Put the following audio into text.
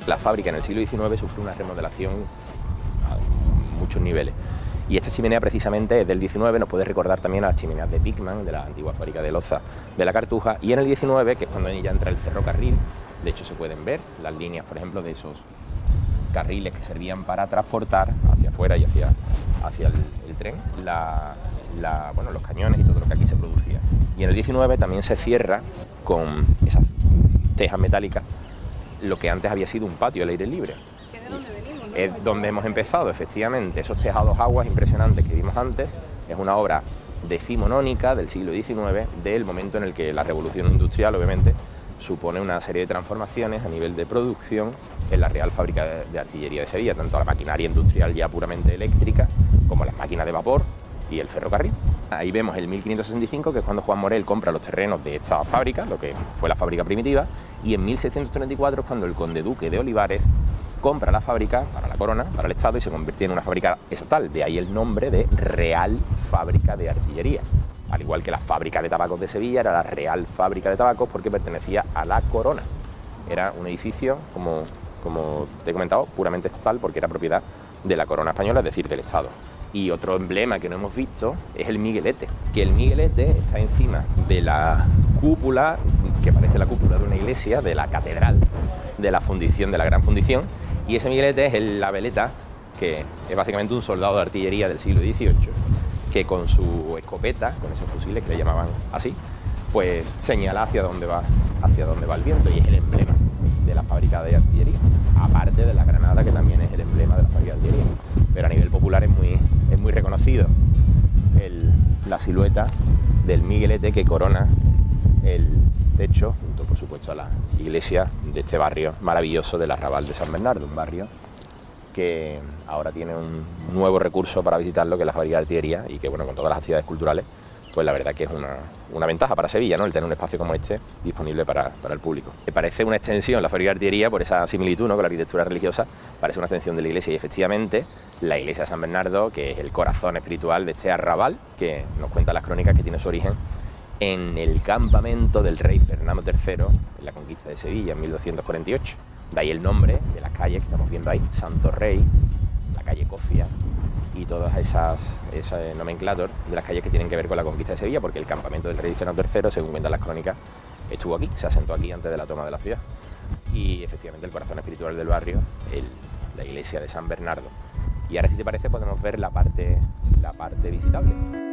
La fábrica en el siglo XIX sufrió una remodelación a muchos niveles. Y esta chimenea precisamente es del XIX, nos puede recordar también a las chimeneas de Pickman, de la antigua fábrica de loza de la Cartuja. Y en el XIX, que es cuando ya entra el ferrocarril, de hecho se pueden ver las líneas, por ejemplo, de esos carriles que servían para transportar hacia afuera y hacia el tren los cañones y todo lo que aquí se producía. Y en el XIX también se cierra con esas tejas metálicas lo que antes había sido un patio al aire libre. ¿De dónde venimos, no? Es donde hemos empezado, efectivamente. Esos tejados aguas impresionantes que vimos antes es una obra decimonónica del siglo XIX, del momento en el que la revolución industrial, obviamente, supone una serie de transformaciones a nivel de producción en la Real Fábrica de Artillería de Sevilla, tanto la maquinaria industrial ya puramente eléctrica, como las máquinas de vapor y el ferrocarril. Ahí vemos el 1565, que es cuando Juan Morel compra los terrenos de esta fábrica, lo que fue la fábrica primitiva, y en 1634 es cuando el conde duque de Olivares compra la fábrica para la corona, para el Estado, y se convierte en una fábrica estatal, de ahí el nombre de Real Fábrica de Artillería. Al igual que la fábrica de tabacos de Sevilla era la Real Fábrica de Tabacos porque pertenecía a la corona. Era un edificio, como te he comentado, puramente estatal porque era propiedad de la corona española, es decir, del Estado. Y otro emblema que no hemos visto es el miguelete, que el miguelete está encima de la cúpula, que parece la cúpula de una iglesia, de la catedral, de la fundición, de la gran fundición, y ese miguelete es la veleta, que es básicamente un soldado de artillería del siglo XVIII, que con su escopeta, con esos fusiles que le llamaban así, pues señala hacia dónde va el viento, y es el emblema de la fábrica de artillería, aparte de la granada, que también es el emblema de la fábrica de artillería. Pero a nivel popular es muy reconocido la silueta del miguelete que corona el techo, junto por supuesto a la iglesia de este barrio maravilloso del Arrabal de San Bernardo, un barrio que ahora tiene un nuevo recurso para visitarlo, que es la fábrica de artillería, y que bueno, con todas las actividades culturales, pues la verdad que es una ventaja para Sevilla, ¿no?, el tener un espacio como este disponible para el público. Me parece una extensión, la fábrica de artillería, por esa similitud, ¿no?, con la arquitectura religiosa, parece una extensión de la iglesia, y efectivamente la iglesia de San Bernardo, que es el corazón espiritual de este arrabal, que nos cuentan las crónicas que tiene su origen en el campamento del rey Fernando III en la conquista de Sevilla en 1248. De ahí el nombre de las calles que estamos viendo ahí, Santo Rey, la calle Cofia y todas ese nomenclator de las calles que tienen que ver con la conquista de Sevilla, porque el campamento del rey Fernando III, según cuentan las crónicas, estuvo aquí, se asentó aquí antes de la toma de la ciudad. Y efectivamente el corazón espiritual del barrio, la iglesia de San Bernardo. Y ahora, si te parece, podemos ver la parte visitable.